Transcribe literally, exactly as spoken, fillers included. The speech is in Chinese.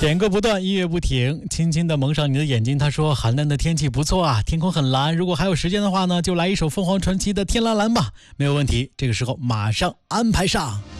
点歌不断，音乐不停，轻轻地蒙上你的眼睛。他说寒冷的天气不错啊，天空很蓝，如果还有时间的话呢，就来一首凤凰传奇的天蓝蓝吧。没有问题，这个时候马上安排上。